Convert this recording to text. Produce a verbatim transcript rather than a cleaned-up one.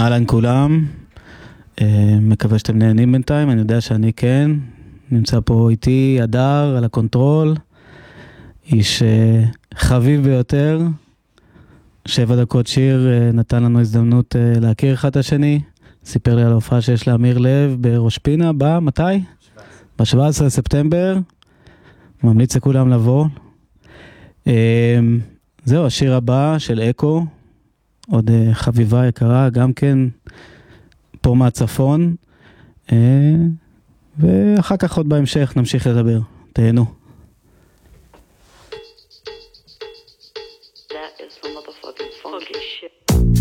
אהלן כולם, מקווה שאתם נהנים בינתיים, אני יודע שאני כן. נמצא פה איתי אדר על הקונטרול, איש חביב ביותר. שבע דקות שיר נתן לנו הזדמנות להכיר אחד את השני. סיפר לי על ההופעה שיש לאמיר לב בראש פינה, במתי? ב-שבעה עשר לספטמבר. ממליץ לכולם לבוא. זהו, השיר הבא של אקו, עוד חביבה יקרה, גם כן פה מהצפון, ואחר כך עוד בהמשך נמשיך לדבר. תהנו.